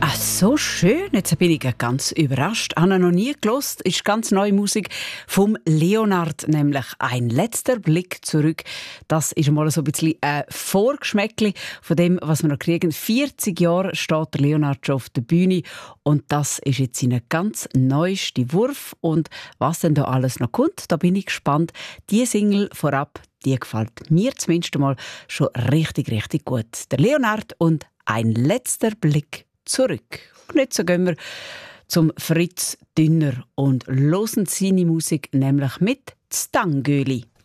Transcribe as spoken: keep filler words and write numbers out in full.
Ah, so schön. Jetzt bin ich ganz überrascht. Ich habe noch nie gehört. Ist ganz neue Musik vom Leonard, nämlich «Ein letzter Blick zurück». Das ist mal so ein bisschen ein Vorgeschmäckli von dem, was wir noch kriegen. vierzig Jahre steht der Leonard schon auf der Bühne und das ist jetzt sein ganz neuester Wurf. Und was denn da alles noch kommt, da bin ich gespannt. Die Single vorab, die gefällt mir zumindest einmal schon richtig, richtig gut. Der Leonard und «Ein letzter Blick zurück». Und jetzt so gehen wir zum Fritz Dünner und hören seine Musik nämlich mit «Stangöli».